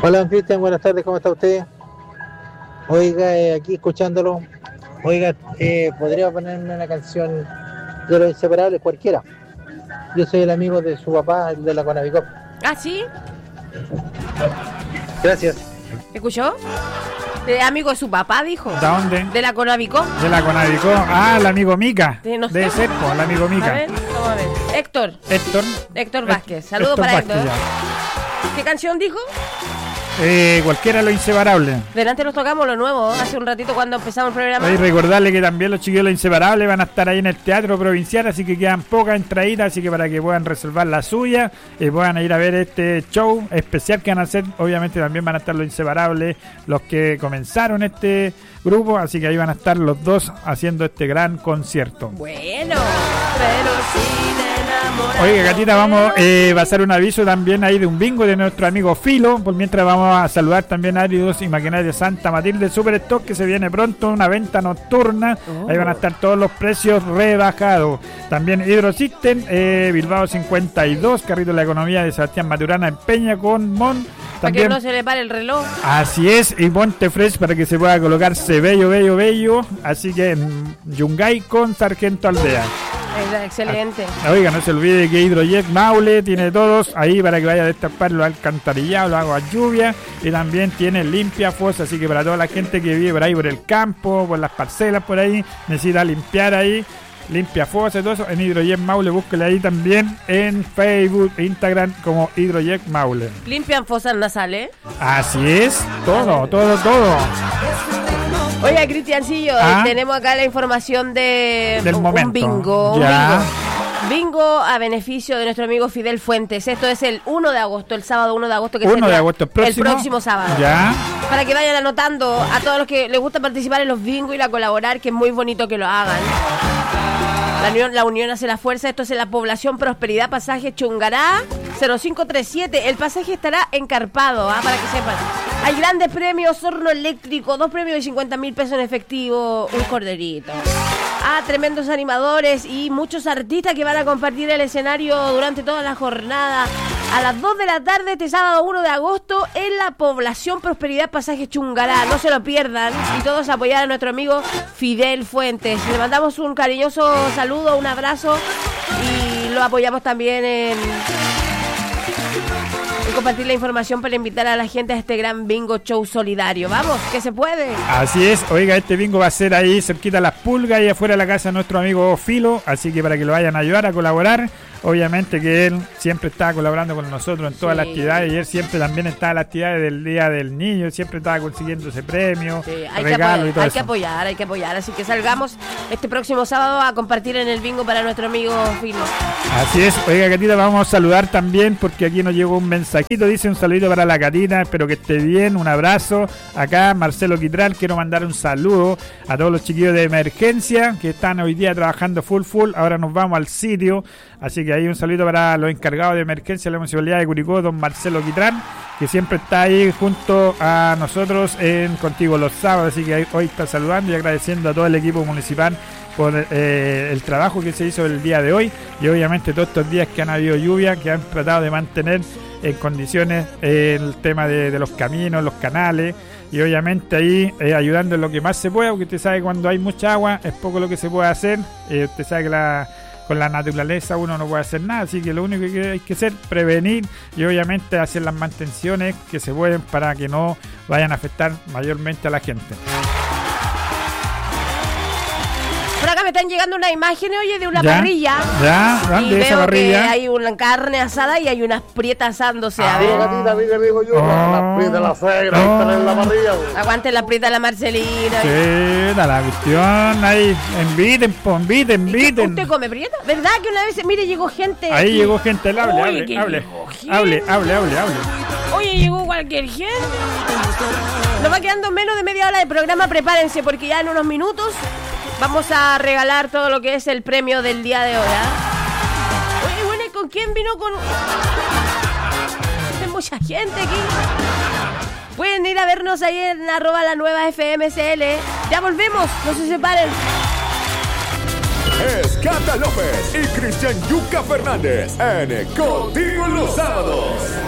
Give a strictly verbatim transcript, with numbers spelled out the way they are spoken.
Hola, don Cristian, buenas tardes, ¿cómo está usted? Oiga, eh, aquí escuchándolo. Oiga, eh, ¿podría ponerme una canción de Los Inseparables, cualquiera? Yo soy el amigo de su papá, el de la Conavicop. ¿Ah, sí? Gracias. ¿Escuchó? De amigo de su papá, dijo. ¿De dónde? De la Conavicop. De la Conavicop. Ah, el amigo Mica. Sí, no sé. Debe ser, pues, el amigo Mica. A ver, vamos a ver. Héctor. Héctor. Héctor Vázquez. Saludos para Vázquez, Héctor. ya. ¿Qué canción dijo? Eh, cualquiera de Los Inseparables. Delante nos tocamos lo nuevo, hace un ratito cuando empezamos el programa. Y recordarle que también los chiquillos de Los Inseparables van a estar ahí en el Teatro Provincial, así que quedan pocas entraditas, así que para que puedan reservar la suya y puedan ir a ver este show especial que van a hacer. Obviamente también van a estar Los Inseparables, los que comenzaron este grupo, así que ahí van a estar los dos haciendo este gran concierto. Bueno, pero sin enamorar. Oye, Gatita, vamos eh, a pasar un aviso también ahí de un bingo de nuestro amigo Filo. Por mientras vamos a saludar también a Áridos y Maquinaria Santa Matilde Superstock, que se viene pronto, una venta nocturna. Oh. Ahí van a estar todos los precios rebajados. También Hidrosystem, eh, Bilbao cincuenta y dos, Carrito de la Economía de Sebastián Maturana en Peña con Mon. Para que no se le pare el reloj. Así es, y Monte Fresh para que se pueda colocarse bello, bello, bello. Así que en Yungay con Sargento Aldea. Excelente. Oiga, no se olvide que Hidrojet Maule tiene todos ahí para que vaya a destapar los alcantarillados, los aguas lluvia, y también tiene limpia fosa, así que para toda la gente que vive por ahí por el campo, por las parcelas por ahí, necesita limpiar ahí, limpia fosa y todo eso, en Hidrojet Maule, búsquele ahí también en Facebook e Instagram como Hidrojet Maule. ¿Limpian fosas nasales? Así es, todo, todo, todo. Oiga, Cristiancillo, ¿Ah? tenemos acá la información de Del un, momento. un bingo. Ya. Un bingo. Bingo a beneficio de nuestro amigo Fidel Fuentes. Esto es el uno de agosto, el sábado uno de agosto, que uno de agosto, el próximo, el próximo sábado. Ya. Para que vayan anotando a todos los que les gusta participar en los bingos y la colaborar, que es muy bonito que lo hagan. La unión, la unión hace la fuerza. Esto es en la población Prosperidad, pasaje Chungará cero cinco tres siete. El pasaje estará encarpado, ¿ah? Para que sepan. Hay grandes premios, horno eléctrico, dos premios de cincuenta mil pesos en efectivo, un corderito. Ah, tremendos animadores y muchos artistas que van a compartir el escenario durante toda la jornada. A las dos de la tarde, este sábado uno de agosto, en la población Prosperidad, pasaje Chungará. No se lo pierdan. Y todos apoyar a nuestro amigo Fidel Fuentes. Le mandamos un cariñoso saludo, un abrazo y lo apoyamos también en... compartir la información para invitar a la gente a este gran bingo show solidario. Vamos, que se puede. Así es, oiga, este bingo va a ser ahí cerquita a Las Pulgas y afuera de la casa de nuestro amigo Filo, así que para que lo vayan a ayudar a colaborar. Obviamente que él siempre está colaborando con nosotros en todas sí. las actividades, y él siempre también está en las actividades del Día del Niño, siempre estaba consiguiendo ese premio, sí, hay regalo que apoyar, y todo hay eso. que apoyar, hay que apoyar, así que salgamos este próximo sábado a compartir en el bingo para nuestro amigo Filo. Así es, oiga, Catita, vamos a saludar también porque aquí nos llegó un mensajito, dice un saludito para la Catita, espero que esté bien, un abrazo. Acá Marcelo Quitral, quiero mandar un saludo a todos los chiquillos de emergencia que están hoy día trabajando full full, ahora nos vamos al sitio, así que ahí un saludo para los encargados de emergencia de la Municipalidad de Curicó, don Marcelo Quitrán, que siempre está ahí junto a nosotros en Contigo los Sábados, así que hoy está saludando y agradeciendo a todo el equipo municipal por eh, el trabajo que se hizo el día de hoy, y obviamente todos estos días que han habido lluvia, que han tratado de mantener en condiciones eh, el tema de, de los caminos, los canales, y obviamente ahí eh, ayudando en lo que más se pueda, porque usted sabe que cuando hay mucha agua es poco lo que se puede hacer, eh, usted sabe que la con la naturaleza uno no puede hacer nada, así que lo único que hay que hacer es prevenir y obviamente hacer las mantenciones que se pueden para que no vayan a afectar mayormente a la gente. Por acá me están llegando unas imágenes, oye, de una ¿Ya? parrilla. Ya, ¿dónde y esa veo parrilla? que hay una carne asada y hay unas prietas asándose. Ah. A ver. Gatita, a mí que digo yo, Oh. la prieta, la suegra, Oh. están en la parrilla. Güey. Aguante la prieta de la Marcelina. Sí, da la cuestión ahí, inviten, po, inviten, inviten. ¿Usted come prieta? ¿Verdad que una vez, mire, llegó gente? Ahí aquí? llegó gente, hable, Oye, hable, que hable, llegó gente. hable, hable, hable, hable. Oye, llegó cualquier gente. Nos va quedando menos de media hora de programa, prepárense porque ya en unos minutos vamos a regalar todo lo que es el premio del día de hoy. ¿eh? Oye, bueno, ¿y con quién vino? Con... Hay mucha gente aquí. Pueden ir a vernos ahí en arroba la nueva F M C L. Ya volvemos, no se separen. Es Cata López y Cristian Yuca Fernández en Contigo los Sábados.